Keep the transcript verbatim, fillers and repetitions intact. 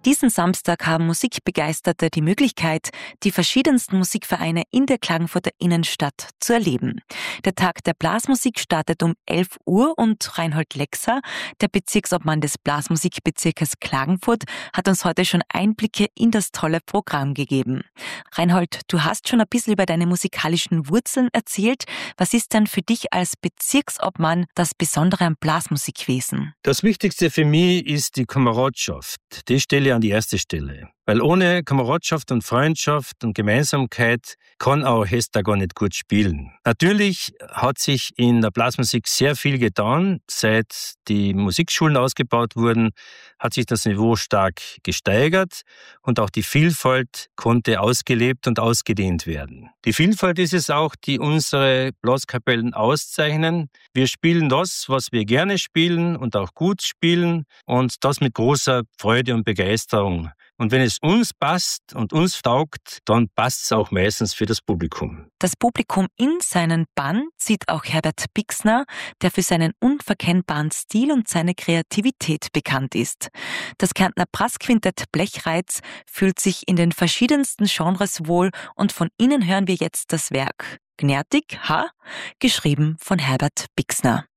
Diesen Samstag haben Musikbegeisterte die Möglichkeit, die verschiedensten Musikvereine in der Klagenfurter Innenstadt zu erleben. Der Tag der Blasmusik startet um elf Uhr und Reinhold Lexer, der Bezirksobmann des Blasmusikbezirkes Klagenfurt, hat uns heute schon Einblicke in das tolle Programm gegeben. Reinhold, du hast schon ein bisschen über deine musikalischen Wurzeln erzählt. Was ist denn für dich als Bezirksobmann das Besondere am Blasmusikwesen? Das Wichtigste für mich ist die Kameradschaft. Die stelle ich an die erste Stelle. Weil ohne Kameradschaft und Freundschaft und Gemeinsamkeit kann auch Orchester gar nicht gut spielen. Natürlich hat sich in der Blasmusik sehr viel getan. Seit die Musikschulen ausgebaut wurden, hat sich das Niveau stark gesteigert und auch die Vielfalt konnte ausgelebt und ausgedehnt werden. Die Vielfalt ist es auch, die unsere Blaskapellen auszeichnen. Wir spielen das, was wir gerne spielen und auch gut spielen und das mit großer Freude und Begeisterung. Und wenn es uns passt und uns taugt, dann passt es auch meistens für das Publikum. Das Publikum in seinen Bann zieht auch Herbert Pixner, der für seinen unverkennbaren Stil und seine Kreativität bekannt ist. Das Kärntner Brassquintett Blechreiz fühlt sich in den verschiedensten Genres wohl und von ihnen hören wir jetzt das Werk Gnärtig, ha? Geschrieben von Herbert Pixner.